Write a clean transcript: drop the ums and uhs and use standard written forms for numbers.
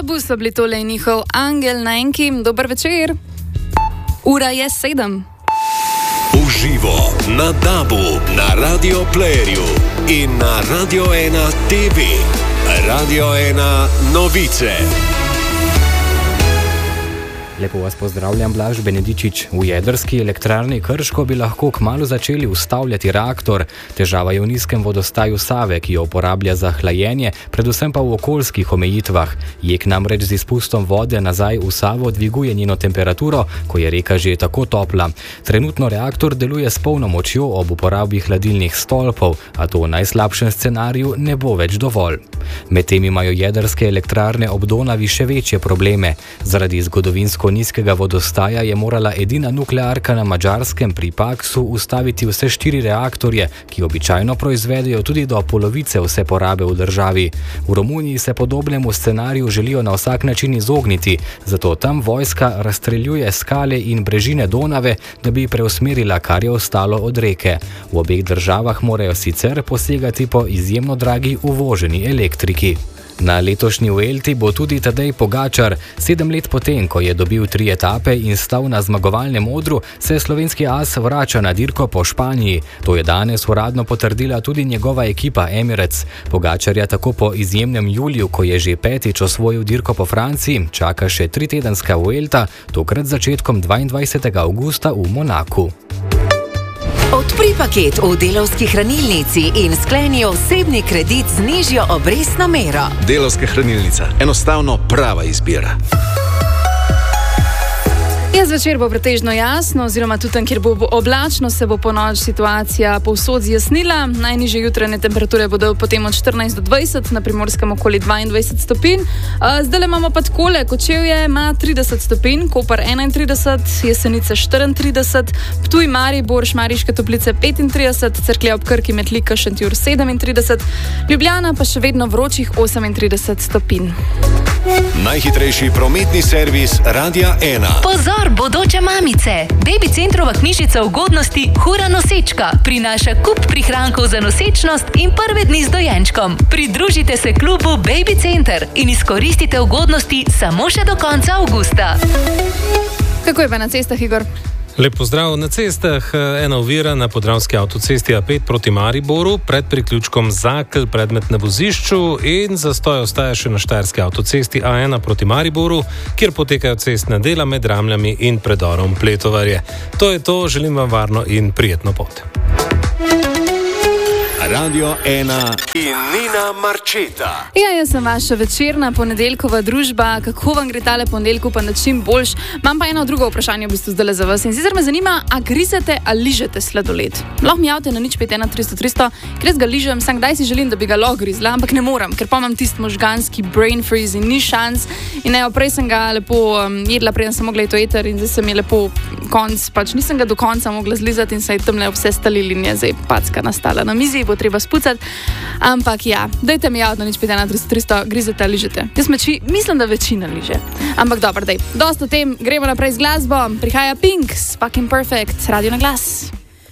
Tabu so bili tole njihov Angel na enki. Dober večer. Ura je 7. Uživo na Dabu, na Radio Playerju in na Radio 1 TV. Radio 1 novice. Lepo vas pozdravljam, Blaž Benedičič. V jedrski elektrarni Krško bi lahko kmalu začeli ustavljati reaktor. Težava je v nizkem vodostaju Save, ki jo uporablja za hlajenje, predvsem pa v okoljskih omejitvah. Jek namreč z izpustom vode nazaj v Savo dviguje njeno temperaturo, ko je reka že tako topla. Trenutno reaktor deluje s polno močjo ob uporabi hladilnih stolpov, a to v najslabšem scenariju ne bo več dovolj. Medtem imajo jedrske elektrarne ob Donavi še večje probleme. Zaradi zgodovinsko nizkega vodostaja je morala edina nuklearka na Madžarskem pri Paksu ustaviti vse 4 reaktorje, ki običajno proizvedejo tudi do polovice vse porabe v državi. V Romuniji se podobnemu scenariju želijo na vsak način izogniti, zato tam vojska razstreljuje skale in brežine Donave, da bi preusmerila, kar je ostalo od reke. V obeh državah morajo sicer posegati po izjemno dragi uvoženi elektriki. Na letošnji Vuelti bo tudi Tadej Pogačar. 7 let potem, ko je dobil 3 etape in stal na zmagovalnem odru, se slovenski as vrača na dirko po Španiji. To je danes uradno potrdila tudi njegova ekipa Emirates. Pogačarja tako po izjemnem juliju, ko je že 5. osvojil dirko po Franciji, čaka še 3-tedenska Vuelta, tokrat začetkom 22. avgusta v Monaku. Odpri paket v Delavski hranilnici in skleni osebni kredit z nižjo obrestno mero. Delavska hranilnica. Enostavno prava izbira. Zvečer bo pretežno jasno, oziroma tudi tam, kjer bo oblačno, se bo ponoči situacija povsod zjasnila. Najnižje jutranje temperature bodo potem od 14 do 20, na Primorskem okoli 22 stopinj. Zdaj imamo pa takole, Kočevje ima 30 stopinj, Koper 31, Jesenice 34, Ptuj, Maribor, Šmarješke Toplice 35, Cerklje ob Krki, Metlika, Šentjur 37, Ljubljana pa še vedno vročih 38 stopinj. Najhitrejši prometni servis Radia 1. Pozor, bodoče mamice! Baby Centrova knjižica ugodnosti Hura nosečka prinaša kup prihrankov za nosečnost in prve dni z dojenčkom. Pridružite se klubu Baby Center in izkoristite ugodnosti samo še do konca avgusta. Kako je pa na cestah, Igor? Lep pozdrav. Na cestah ena ovira na podravski avtocesti A5 proti Mariboru, pred priključkom Zakl, predmet na vozišču, in zastoj ostaja še na štajerski avtocesti A1 proti Mariboru, kjer potekajo cestna dela med Ramljami in predorom Pletovarje. To je to, želim vam varno in prijetno pot. Radio 1 in Nina Marčeta. Ja, jaz sem vaša večerna ponedeljkova družba. Kako vam gre tale ponedeljku, pa na čim boljš? Imam pa eno drugo vprašanje v bistvu zdaj za vas. In sicer me zanima, a grizete ali ližete sladoled? Lahko mi javite na 051 300 300, ker jaz ga ližem, sam kdaj si želim, da bi ga lahko grizla, ampak ne moram, ker pa imam tisti možganski brain freeze in ni šans. In ne, prej sem ga lepo jedla, preden sem mogla iti v eter, in zdaj sem je lepo konc, pač nisem ga do konca mogla zlizati in se je tamle vse stalili in je zdaj packa nastala na mizi, bo treba spucati. Ampak ja, dajte mi javno, 051 300 300, grizete ali ližete. Jaz mislim, da večina liže. Ampak dobro, daj, dosta o tem, gremo naprej z glasbo. Prihaja Pink, Fucking Perfect, Radio na glas.